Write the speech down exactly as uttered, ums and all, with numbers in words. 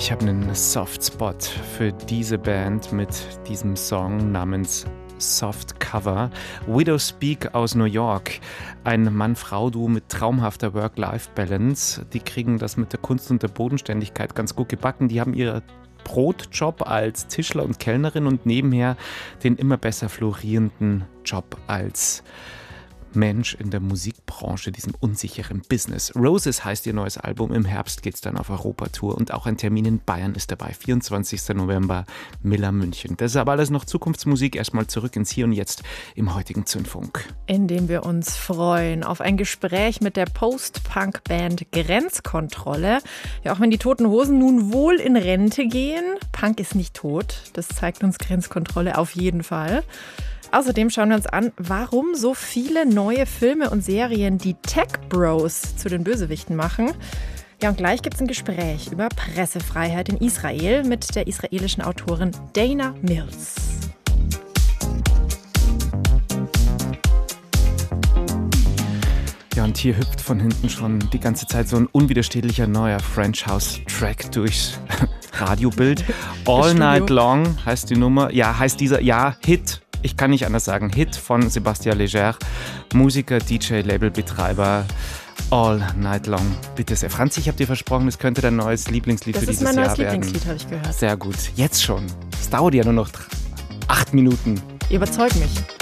Ich habe einen Softspot für diese Band mit diesem Song namens Soft Cover. Widow Speak aus New York. Ein Mann-Frau-Duo mit traumhafter Work-Life-Balance. Die kriegen das mit der Kunst und der Bodenständigkeit ganz gut gebacken. Die haben ihre Brotjob als Tischler und Kellnerin und nebenher den immer besser florierenden Job als Mensch in der Musikbranche, diesem unsicheren Business. Roses heißt ihr neues Album. Im Herbst geht es dann auf Europatour und auch ein Termin in Bayern ist dabei. vierundzwanzigster November, Miller München. Das ist aber alles noch Zukunftsmusik. Erstmal zurück ins Hier und Jetzt im heutigen Zündfunk. In dem wir uns freuen auf ein Gespräch mit der Post-Punk-Band Grenzkontrolle. Ja, auch wenn die Toten Hosen nun wohl in Rente gehen, Punk ist nicht tot. Das zeigt uns Grenzkontrolle auf jeden Fall. Außerdem schauen wir uns an, warum so viele neue Filme und Serien die Tech-Bros zu den Bösewichten machen. Ja, und gleich gibt es ein Gespräch über Pressefreiheit in Israel mit der israelischen Autorin Dana Mills. Ja, und hier hüpft von hinten schon die ganze Zeit so ein unwiderstehlicher neuer French House-Track durchs Radiobild. All Night Long heißt die Nummer, ja, heißt dieser, ja, Hit. Ich kann nicht anders sagen. Hit von Sébastien Léger, Musiker, D J, Labelbetreiber. All Night Long. Bitte sehr. Franz, ich habe dir versprochen, es könnte dein neues Lieblingslied das für dieses Jahr werden. Das ist mein neues Lieblingslied, habe ich gehört. Sehr gut. Jetzt schon. Es dauert ja nur noch acht Minuten. Überzeug mich.